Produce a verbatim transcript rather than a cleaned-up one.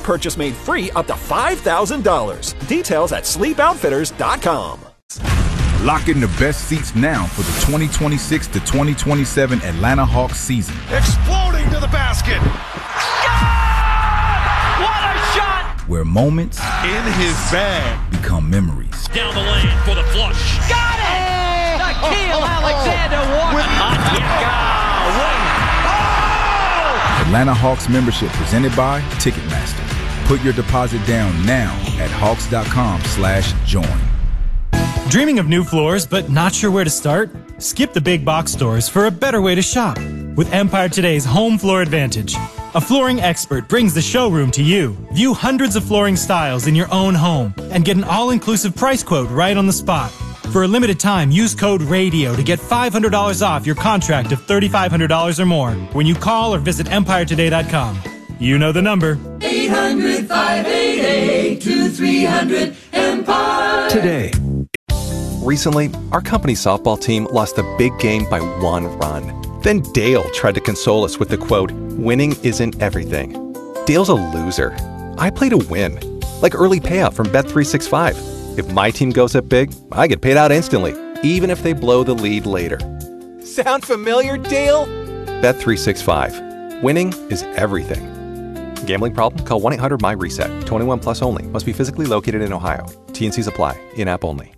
purchase made free up to five thousand dollars. Details at sleep outfitters dot com. Lock in the best seats now for the twenty twenty-six to twenty twenty-seven Atlanta Hawks season. Exploding to the basket. God! What a shot! Where moments in his bag become memories. Down the lane for the flush. Got it! Nickeil Alexander Walker. Oh! Atlanta Hawks membership presented by Ticketmaster. Put your deposit down now at hawks.com slash join. Dreaming of new floors but not sure where to start? Skip the big box stores for a better way to shop with Empire Today's Home Floor Advantage. A flooring expert brings the showroom to you. View hundreds of flooring styles in your own home and get an all-inclusive price quote right on the spot. For a limited time, use code RADIO to get five hundred dollars off your contract of three thousand five hundred dollars or more when you call or visit empire today dot com. You know the number. eight hundred, five eight eight, two three hundred, Empire. Today. Recently, our company's softball team lost a big game by one run. Then Dale tried to console us with the quote, "Winning isn't everything." Dale's a loser. I play to win. Like early payout from Bet three sixty-five. If my team goes up big, I get paid out instantly, even if they blow the lead later. Sound familiar, Dale? Bet three sixty-five. Winning is everything. Gambling problem? Call one eight hundred M Y RESET. twenty-one plus only. Must be physically located in Ohio. T and Cs apply. In-app only.